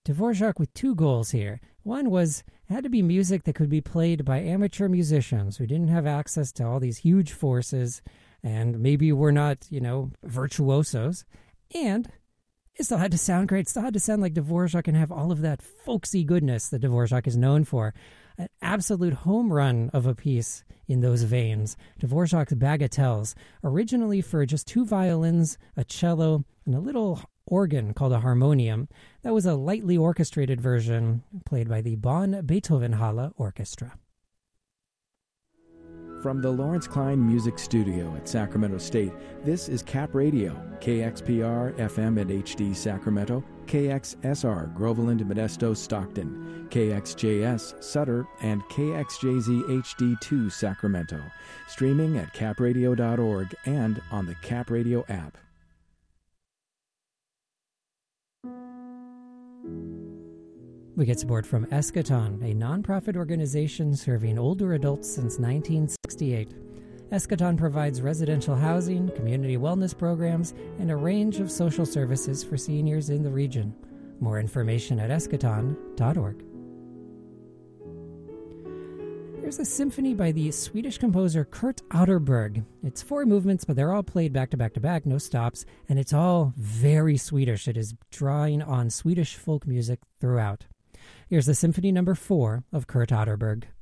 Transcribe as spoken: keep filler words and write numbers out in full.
Dvorak with two goals here. One was it had to be music that could be played by amateur musicians who didn't have access to all these huge forces and maybe were not, you know, virtuosos. And it still had to sound great. It still had to sound like Dvorak and have all of that folksy goodness that Dvorak is known for. An absolute home run of a piece in those veins. Dvorak's Bagatelles, originally for just two violins, a cello, and a little organ called a harmonium. That was a lightly orchestrated version played by the Bonn Beethovenhalle Orchestra. From the Lawrence Klein Music Studio at Sacramento State, this is Cap Radio, K X P R F M and H D Sacramento, K X S R Groveland, Modesto, Stockton, K X J S Sutter, and K X J Z H D two Sacramento. Streaming at cap radio dot org and on the Cap Radio app. We get support from Eschaton, a nonprofit organization serving older adults since nineteen sixty-eight. Eschaton provides residential housing, community wellness programs, and a range of social services for seniors in the region. More information at eschaton dot org. Here's a symphony by the Swedish composer Kurt Otterberg. It's four movements, but they're all played back to back to back, no stops, and it's all very Swedish. It is drawing on Swedish folk music throughout. Here's the Symphony Number Four of Kurt Otterberg.